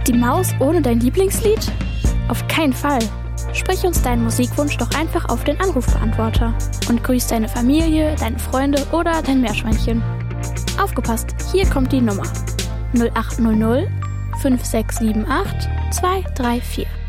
die Maus ohne dein Lieblingslied? Auf keinen Fall. Sprich uns deinen Musikwunsch doch einfach auf den Anrufbeantworter und grüß deine Familie, deine Freunde oder dein Meerschweinchen. Aufgepasst, hier kommt die Nummer 0800 5678 234.